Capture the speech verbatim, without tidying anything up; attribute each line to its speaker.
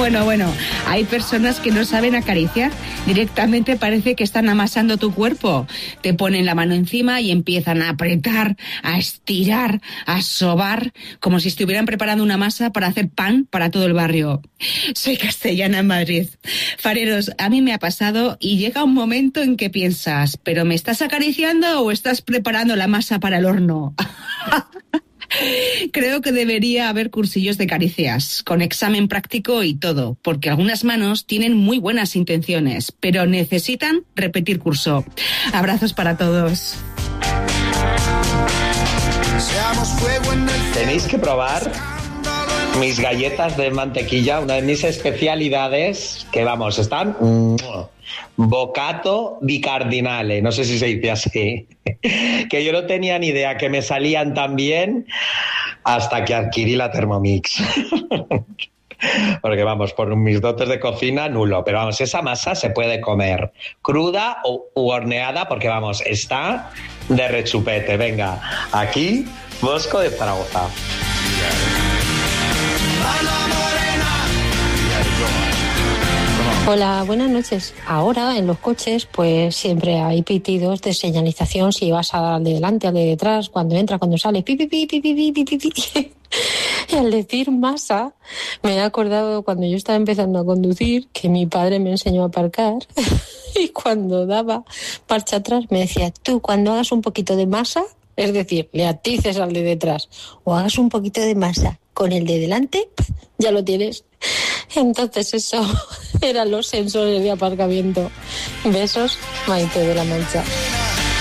Speaker 1: Bueno, bueno, hay personas que no saben acariciar. Directamente parece que están amasando tu cuerpo. Te ponen la mano encima y empiezan a apretar, a estirar, a sobar, como si estuvieran preparando una masa para hacer pan para todo el barrio. Soy castellana en Madrid. Fareros, a mí me ha pasado y llega un momento en que piensas, ¿pero me estás acariciando o estás preparando la masa para el horno? Creo que debería haber cursillos de caricias, con examen práctico y todo, porque algunas manos tienen muy buenas intenciones, pero necesitan repetir curso. Abrazos para todos.
Speaker 2: Tenéis que probar mis galletas de mantequilla, una de mis especialidades, que vamos, están... Bocato di cardinale, no sé si se dice así, que yo no tenía ni idea que me salían tan bien hasta que adquirí la Thermomix. Porque vamos, por mis dotes de cocina, nulo, pero vamos, esa masa se puede comer cruda o u horneada, porque vamos, está de rechupete. Venga, aquí, Bosco de Zaragoza.
Speaker 3: Hola, buenas noches. Ahora en los coches pues siempre hay pitidos de señalización si vas al de delante, al de detrás, cuando entra, cuando sale, pi, pi, pi, pi, pi, pi, pi, pi. Y al decir masa, me he acordado cuando yo estaba empezando a conducir que mi padre me enseñó a aparcar y cuando daba marcha atrás me decía, tú cuando hagas un poquito de masa, es decir, le atices al de detrás o hagas un poquito de masa con el de delante, ya lo tienes. Entonces eso eran los sensores de aparcamiento. Besos, Maite de la Mancha.